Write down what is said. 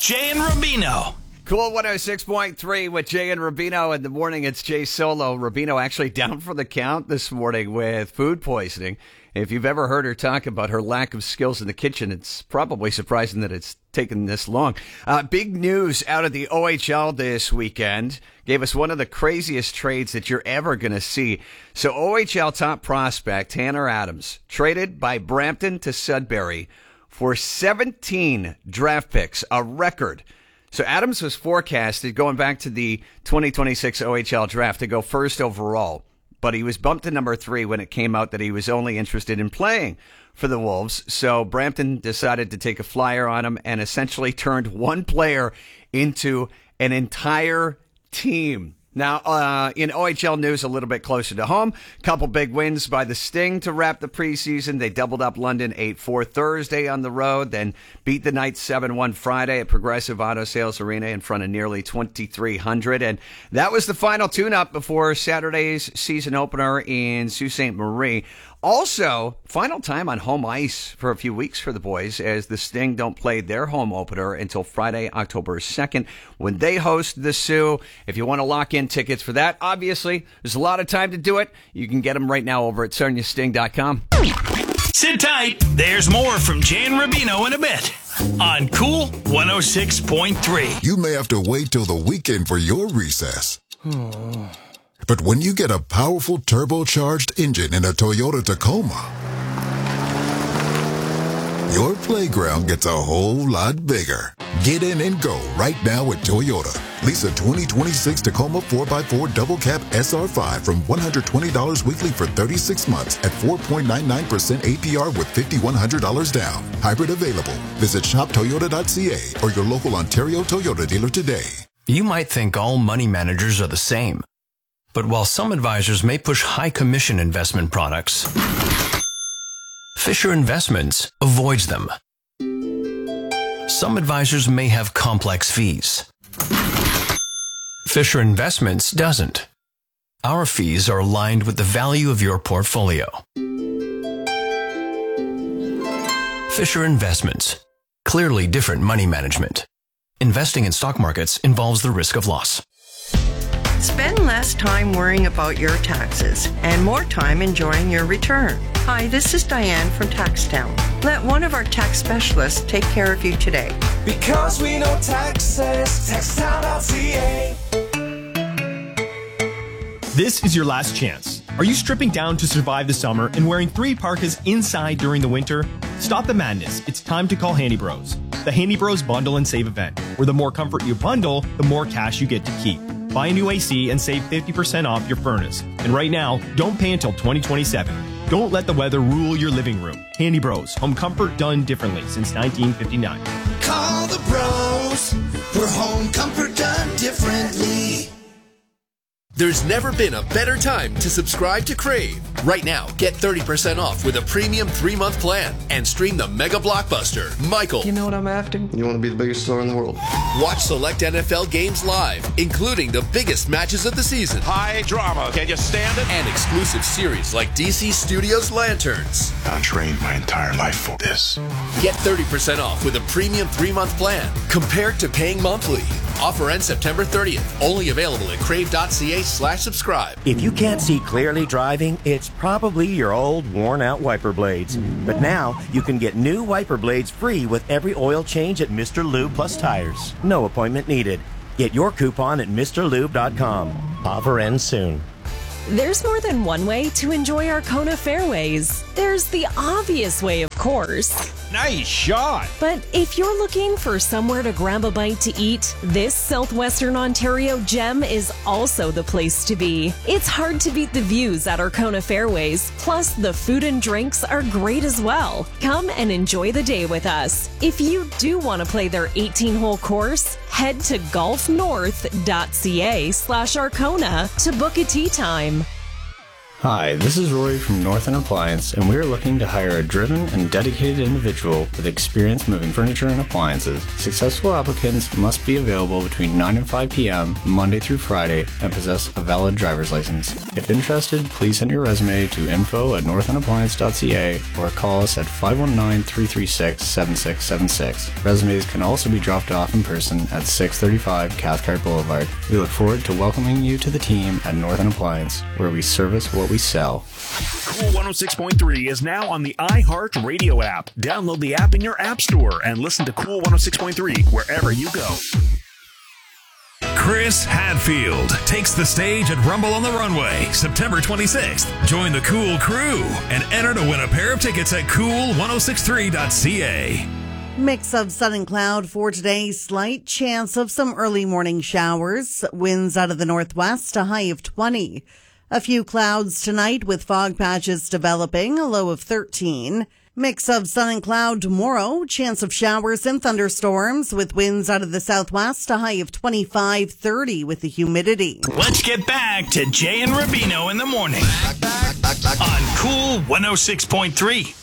Jay and Rubino. Cool 106.3 with Jay and Rubino in the morning. It's Jay Solo. Rubino actually down for the count this morning with food poisoning. If you've ever heard her talk about her lack of skills in the kitchen, it's probably surprising that it's taken this long. Big news out of the OHL this weekend. Gave us one of the craziest trades that you're ever going to see. So OHL top prospect Tanner Adams traded by Brampton to Sudbury for 17 draft picks, a record. So Adams was forecasted, going back to the 2026 OHL draft, to go first overall. But he was bumped to number 3 when it came out that he was only interested in playing for the Wolves. So Brampton decided to take a flyer on him and essentially turned one player into an entire team. Now, in OHL news, a little bit closer to home, couple big wins by the Sting to wrap the preseason. They doubled up London 8-4 Thursday on the road, then beat the Knights 7-1 Friday at Progressive Auto Sales Arena in front of nearly 2,300. And that was the final tune-up before Saturday's season opener in Sault Ste. Marie. Also, final time on home ice for a few weeks for the boys, as the Sting don't play their home opener until Friday, October 2nd, when they host the Sioux. If you want to lock in tickets for that, obviously, there's a lot of time to do it. You can get them right now over at SarniaSting.com. Sit tight. There's more from Jay and Rubino in a bit on Cool 106.3. You may have to wait till the weekend for your recess. But when you get a powerful turbocharged engine in a Toyota Tacoma, your playground gets a whole lot bigger. Get in and go right now at Toyota. Lease a 2026 Tacoma 4x4 double cab SR5 from $120 weekly for 36 months at 4.99% APR with $5,100 down. Hybrid available. Visit shoptoyota.ca or your local Ontario Toyota dealer today. You might think all money managers are the same. But while some advisors may push high commission investment products, Fisher Investments avoids them. Some advisors may have complex fees. Fisher Investments doesn't. Our fees are aligned with the value of your portfolio. Fisher Investments. Clearly different money management. Investing in stock markets involves the risk of loss. Spend less time worrying about your taxes and more time enjoying your return. Hi, this is Diane from TaxTown. Let one of our tax specialists take care of you today. Because we know taxes, taxtown.ca. This is your last chance. Are you stripping down to survive the summer and wearing 3 parkas inside during the winter? Stop the madness. It's time to call Handy Bros. The Handy Bros Bundle and Save event, where the more comfort you bundle, the more cash you get to keep. Buy a new AC and save 50% off your furnace. And right now, don't pay until 2027. Don't let the weather rule your living room. Handy Bros, home comfort done differently since 1959. Call the bros for home comfort done differently. There's never been a better time to subscribe to Crave. Right now, get 30% off with a premium 3-month plan and stream the mega blockbuster, Michael. You know what I'm after? You want to be the biggest star in the world. Watch select NFL games live, including the biggest matches of the season. High drama. Can you stand it? And exclusive series like DC Studios Lanterns. I trained my entire life for this. Get 30% off with a premium 3-month plan compared to paying monthly. Offer ends September 30th. Only available at crave.ca/subscribe. If you can't see clearly driving, it's probably your old worn-out wiper blades. But now, you can get new wiper blades free with every oil change at Mr. Lube Plus Tires. No appointment needed. Get your coupon at MrLube.com. Offer ends soon. There's more than one way to enjoy Arkona Fairways. There's the obvious way, of course. Nice shot. But if you're looking for somewhere to grab a bite to eat, this Southwestern Ontario gem is also the place to be. It's hard to beat the views at Arkona Fairways, plus the food and drinks are great as well. Come and enjoy the day with us. If you do want to play their 18-hole course, head to golfnorth.ca/Arkona to book a tee time. Hi, this is Rory from Northern Appliance, and we are looking to hire a driven and dedicated individual with experience moving furniture and appliances. Successful applicants must be available between 9 and 5 p.m. Monday through Friday and possess a valid driver's license. If interested, please send your resume to info@northernappliance.ca or call us at 519-336-7676. Resumes can also be dropped off in person at 635 Cathcart Boulevard. We look forward to welcoming you to the team at Northern Appliance, where we service what we sell. Cool 106.3 is now on the iHeart Radio app. Download the app in your app store and listen to Cool 106.3 wherever you go. Chris Hadfield takes the stage at Rumble on the Runway, September 26th. Join the Cool crew and enter to win a pair of tickets at cool1063.ca. Mix of sun and cloud for today. Slight chance of some early morning showers. Winds out of the northwest, a high of 20. A few clouds tonight with fog patches developing, a low of 13. Mix of sun and cloud tomorrow. Chance of showers and thunderstorms with winds out of the southwest, a high of 25, 30 with the humidity. Let's get back to Jay and Rubino in the morning on Cool 106.3.